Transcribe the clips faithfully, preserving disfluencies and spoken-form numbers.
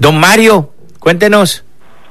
Don Mario, cuéntenos.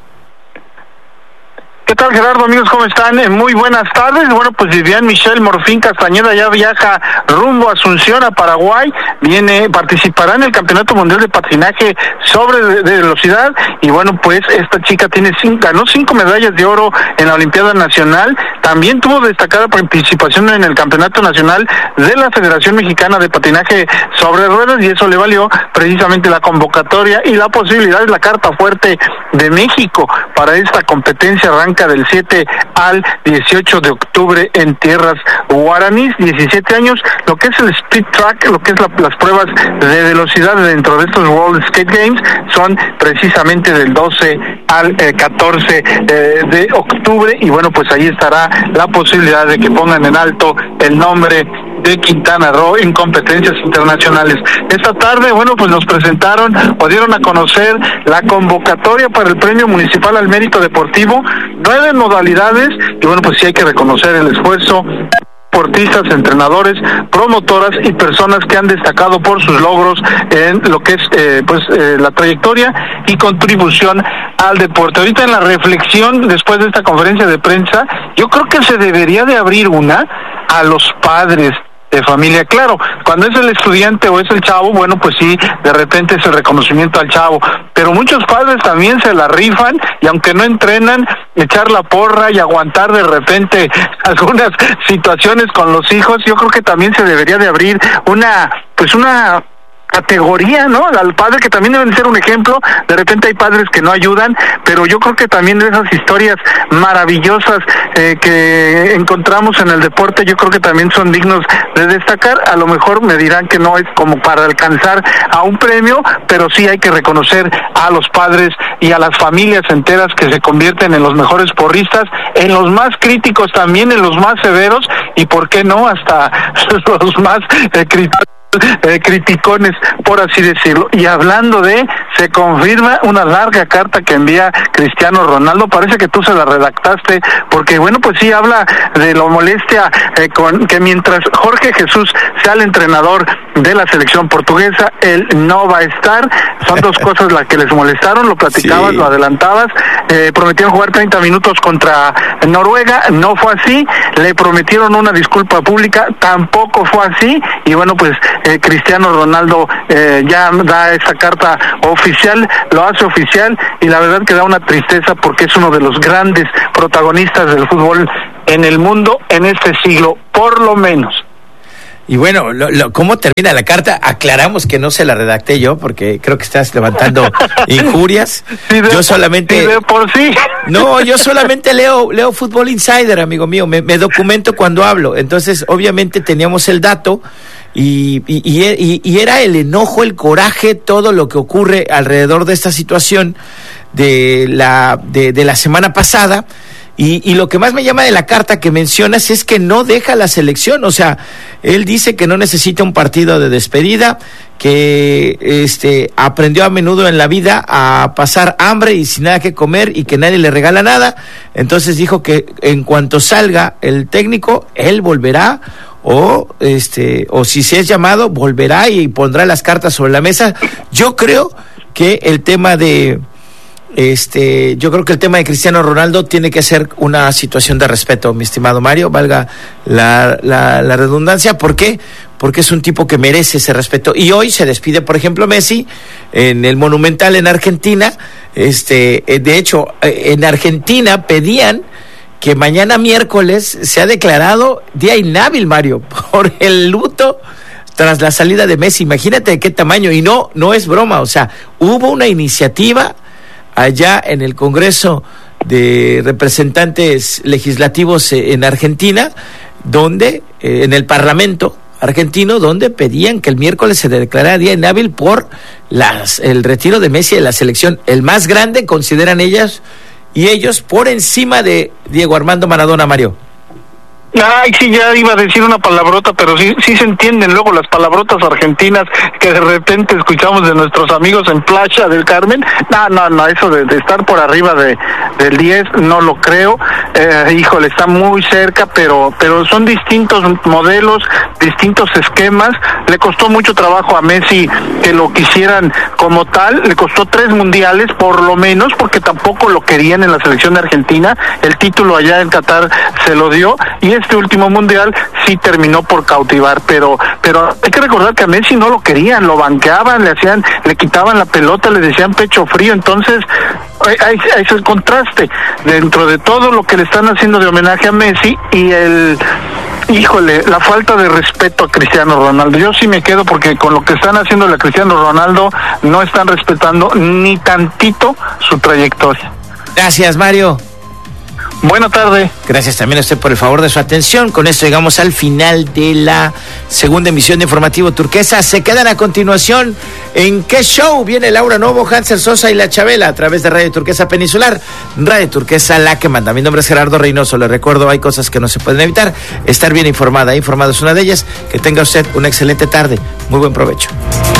¿Qué tal, Gerardo? Amigos, ¿cómo están? Eh, muy buenas tardes. Bueno, pues Vivian Michelle Morfín Castañeda ya viaja rumbo a Asunción, a Paraguay. Viene, participará en el Campeonato Mundial de Patinaje sobre de, de velocidad. Y bueno, pues esta chica tiene cinco, ganó cinco medallas de oro en la Olimpiada Nacional. También tuvo destacada participación en el Campeonato Nacional de la Federación Mexicana de Patinaje sobre ruedas, y eso le valió precisamente la convocatoria y la posibilidad de la carta fuerte de México para esta competencia. Arranca del siete al dieciocho de octubre en tierras guaraníes. Diecisiete años, lo que es el speed track, lo que es la, las pruebas de velocidad dentro de estos World Skate Games son precisamente del doce al eh, catorce eh, de octubre, y bueno, pues ahí estará la posibilidad de que pongan en alto el nombre de Quintana Roo en competencias internacionales. Esta tarde, bueno, pues nos presentaron o dieron a conocer la convocatoria para el Premio Municipal al Mérito Deportivo, nueve modalidades, y bueno, pues sí hay que reconocer el esfuerzo deportistas, entrenadores, promotoras y personas que han destacado por sus logros en lo que es eh, pues eh, la trayectoria y contribución al deporte. Ahorita en la reflexión después de esta conferencia de prensa, yo creo que se debería de abrir una a los padres de familia. Claro, cuando es el estudiante o es el chavo, bueno, pues sí, de repente es el reconocimiento al chavo, pero muchos padres también se la rifan, y aunque no entrenan, echar la porra y aguantar de repente algunas situaciones con los hijos. Yo creo que también se debería de abrir una, pues una categoría, ¿no? Al padre, que también deben ser un ejemplo. De repente hay padres que no ayudan, pero yo creo que también de esas historias maravillosas eh, que encontramos en el deporte, yo creo que también son dignos de destacar. A lo mejor me dirán que no es como para alcanzar a un premio, pero sí hay que reconocer a los padres y a las familias enteras que se convierten en los mejores porristas, en los más críticos también, en los más severos, y por qué no, hasta los más eh, críticos. Eh, criticones, por así decirlo. Y hablando de, se confirma una larga carta que envía Cristiano Ronaldo. Parece que tú se la redactaste, porque bueno, pues sí habla de la molestia eh, con que mientras Jorge Jesús sea el entrenador de la selección portuguesa, él no va a estar. Son dos cosas las que les molestaron, lo platicabas, sí. Lo adelantabas. Eh, prometieron jugar treinta minutos contra Noruega, no fue así. Le prometieron una disculpa pública, tampoco fue así. Y bueno, pues Eh, Cristiano Ronaldo eh, ya da esa carta oficial, lo hace oficial, y la verdad que da una tristeza, porque es uno de los grandes protagonistas del fútbol en el mundo en este siglo, por lo menos. Y bueno, lo, lo, ¿cómo termina la carta? Aclaramos que no se la redacté yo, porque creo que estás levantando injurias. Sí, de, yo solamente... Sí, de por sí. No, yo solamente leo leo Fútbol Insider, amigo mío, me, me documento cuando hablo. Entonces, obviamente teníamos el dato, y, y, y, y era el enojo, el coraje, todo lo que ocurre alrededor de esta situación de la, de, de la semana pasada. Y, y lo que más me llama de la carta que mencionas es que no deja la selección. O sea, él dice que no necesita un partido de despedida, que este aprendió a menudo en la vida a pasar hambre y sin nada que comer, y que nadie le regala nada. Entonces dijo que en cuanto salga el técnico, él volverá, o este o si se es llamado, volverá y pondrá las cartas sobre la mesa. Yo creo que el tema de Este, yo creo que el tema de Cristiano Ronaldo tiene que ser una situación de respeto, mi estimado Mario, valga la, la, la redundancia. ¿Por qué? Porque es un tipo que merece ese respeto. Y hoy se despide, por ejemplo, Messi en el Monumental en Argentina. Este, de hecho, en Argentina pedían que mañana miércoles se ha declarado día inhábil, Mario, por el luto tras la salida de Messi. Imagínate de qué tamaño. Y no, no es broma. O sea, hubo una iniciativa allá en el Congreso de Representantes Legislativos en Argentina, donde, eh, en el Parlamento argentino, donde pedían que el miércoles se declarara día inhábil por las, el retiro de Messi de la selección, el más grande, consideran ellas y ellos, por encima de Diego Armando Maradona, Mario. Ay, sí, ya iba a decir una palabrota, pero sí, sí se entienden luego las palabrotas argentinas que de repente escuchamos de nuestros amigos en Playa del Carmen. No, no, no, eso de, de estar por arriba de del diez no lo creo. Eh, híjole, está muy cerca, pero pero son distintos modelos, distintos esquemas. Le costó mucho trabajo a Messi que lo quisieran como tal. Le costó tres mundiales, por lo menos, porque tampoco lo querían en la selección de Argentina. El título allá en Qatar se lo dio, y este último mundial sí terminó por cautivar, pero pero hay que recordar que a Messi no lo querían, lo banqueaban, le hacían, le quitaban la pelota, le decían pecho frío. Entonces hay, hay, hay ese contraste dentro de todo lo que le están haciendo de homenaje a Messi y el híjole, la falta de respeto a Cristiano Ronaldo. Yo sí me quedo porque con lo que están haciendo a Cristiano Ronaldo no están respetando ni tantito su trayectoria. Gracias, Mario. Buena tarde. Gracias también a usted por el favor de su atención. Con esto llegamos al final de la segunda emisión de Informativo Turquesa. Se quedan a continuación en ¿Qué Show? Viene Laura Novo, Hanser Sosa y La Chabela a través de Radio Turquesa Peninsular. Radio Turquesa, la que manda. Mi nombre es Gerardo Reynoso. Le recuerdo, hay cosas que no se pueden evitar. Estar bien informada. Informado es una de ellas. Que tenga usted una excelente tarde. Muy buen provecho.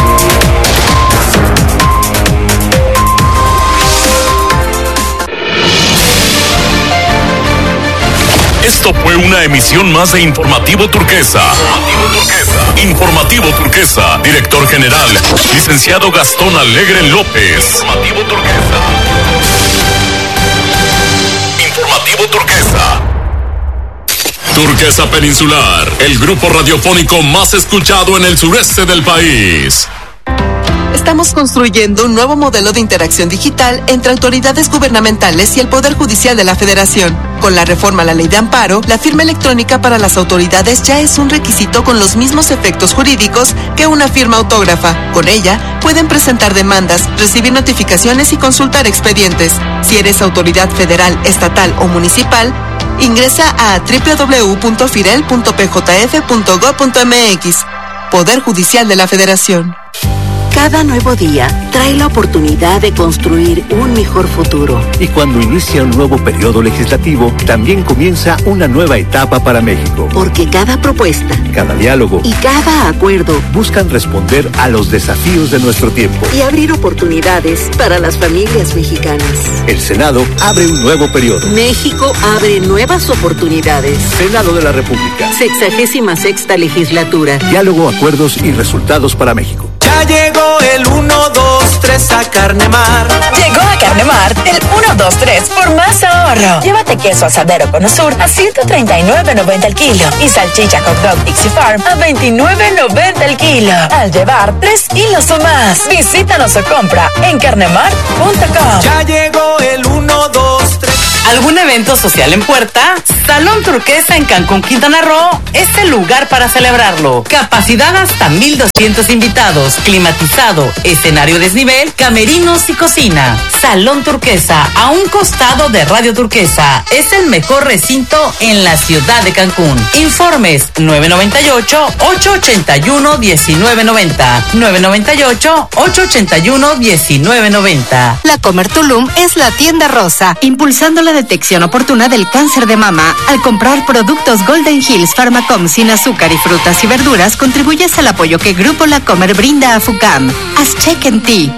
Esto fue una emisión más de Informativo Turquesa. Informativo Turquesa. Informativo Turquesa. Director General, licenciado Gastón Alegre López. Informativo Turquesa. Informativo Turquesa. Turquesa Peninsular, el grupo radiofónico más escuchado en el sureste del país. Estamos construyendo un nuevo modelo de interacción digital entre autoridades gubernamentales y el Poder Judicial de la Federación. Con la reforma a la Ley de Amparo, la firma electrónica para las autoridades ya es un requisito con los mismos efectos jurídicos que una firma autógrafa. Con ella, pueden presentar demandas, recibir notificaciones y consultar expedientes. Si eres autoridad federal, estatal o municipal, ingresa a doble u doble u doble u punto firel punto p j f punto gob punto m x. Poder Judicial de la Federación. Cada nuevo día trae la oportunidad de construir un mejor futuro. Y cuando inicia un nuevo periodo legislativo, también comienza una nueva etapa para México. Porque cada propuesta, cada diálogo y cada acuerdo buscan responder a los desafíos de nuestro tiempo y abrir oportunidades para las familias mexicanas. El Senado abre un nuevo periodo. México abre nuevas oportunidades. Senado de la República. Sexagésima sexta legislatura. Diálogo, acuerdos y resultados para México. Ya llegó el uno, dos, tres a Carnemar. Llegó a Carnemar el uno, dos, tres por más ahorro. Llévate queso asadero con Osur a ciento treinta y nueve noventa el kilo y salchicha hot dog Dixie Farm a veintinueve noventa el kilo. Al llevar tres kilos o más, visítanos o compra en carnemar punto com. Ya llegó el uno, dos, tres. ¿Algún evento social en puerta? Salón Turquesa en Cancún, Quintana Roo es el lugar para celebrarlo. Capacidad hasta mil doscientos invitados, climatizado, escenario desnivel, camerinos y cocina. Salón Turquesa, a un costado de Radio Turquesa, es el mejor recinto en la ciudad de Cancún. Informes nueve nueve ocho, ocho ocho uno, uno nueve nueve cero, nueve nueve ocho, ocho ocho uno, uno nueve nueve cero. La Comer Tulum es la tienda rosa, impulsando la detección oportuna del cáncer de mama. Al comprar productos Golden Hills Pharmacom sin azúcar y frutas y verduras, contribuyes al apoyo que Grupo La Comer brinda a FUCAM. Haz check en ti.